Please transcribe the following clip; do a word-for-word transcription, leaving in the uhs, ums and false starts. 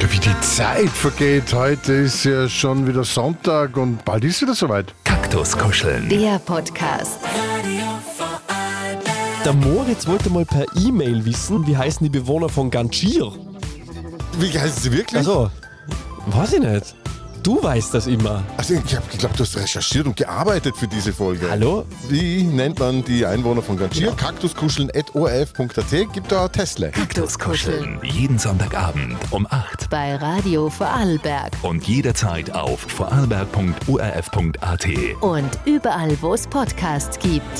Wie die Zeit vergeht. Heute ist ja schon wieder Sonntag und bald ist wieder soweit. Kaktuskuscheln. Der Podcast. Der Moritz wollte mal per E-Mail wissen, wie heißen die Bewohner von Gangier? Wie heißt sie wirklich? Also, weiß ich nicht. Du weißt das immer. Also ich habe geglaubt, du hast recherchiert und gearbeitet für diese Folge. Hallo? Wie nennt man die Einwohner von Gangier? Ja. Kaktuskuscheln at o r f punkt a t. Gibt da Tesla. Kaktuskuscheln. Jeden Sonntagabend um acht. Bei Radio Vorarlberg. Und jederzeit auf vorarlberg punkt o r f punkt a t. Und überall, wo es Podcasts gibt.